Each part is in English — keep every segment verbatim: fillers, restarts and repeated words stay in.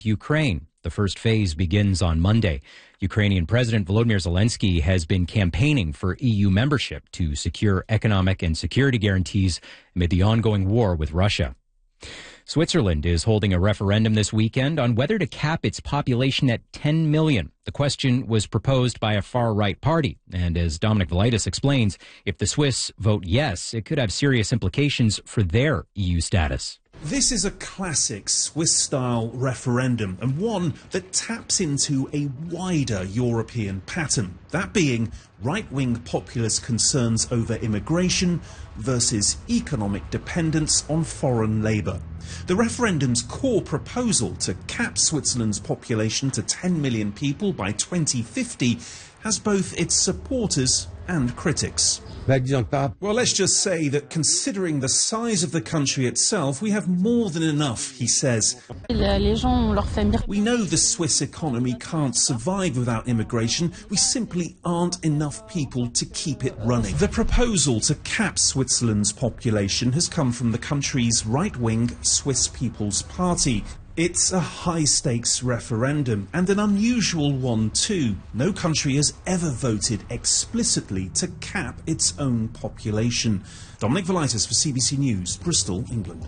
Ukraine. The first phase begins on Monday. Ukrainian President Volodymyr Zelensky has been campaigning for E U membership to secure economic and security guarantees amid the ongoing war with Russia. Switzerland is holding a referendum this weekend on whether to cap its population at ten million. The question was proposed by a far-right party, and as Dominic Velitis explains, if the Swiss vote yes, it could have serious implications for their E U status. This is a classic Swiss-style referendum, and one that taps into a wider European pattern, that being right-wing populist concerns over immigration versus economic dependence on foreign labour. The referendum's core proposal to cap Switzerland's population to ten million people by twenty fifty has both its supporters and critics. Well, let's just say that considering the size of the country itself, we have more than enough, he says. We know the Swiss economy can't survive without immigration. We simply aren't enough people to keep it running. The proposal to cap Switzerland's population has come from the country's right-wing Swiss People's Party. It's a high-stakes referendum, and an unusual one too. No country has ever voted explicitly to cap its own population. Dominic Velitis for C B C News, Bristol, England.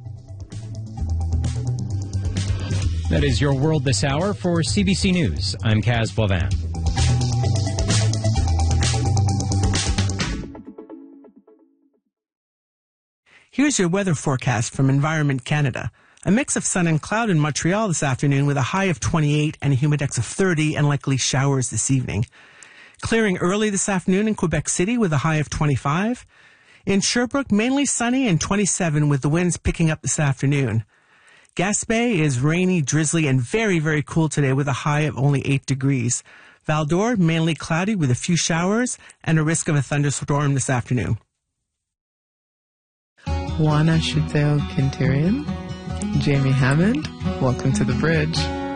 That is your world this hour. For C B C News, I'm Kaz Blavin. Here's your weather forecast from Environment Canada. A mix of sun and cloud in Montreal this afternoon with a high of twenty-eight and a humidex of thirty and likely showers this evening. Clearing early this afternoon in Quebec City with a high of twenty-five. In Sherbrooke, mainly sunny and twenty-seven with the winds picking up this afternoon. Gaspé is rainy, drizzly, and very, very cool today with a high of only eight degrees. Val-d'Or, mainly cloudy with a few showers and a risk of a thunderstorm this afternoon. Juana Shuteo Quintarian, Jamie Hammond, welcome to the bridge.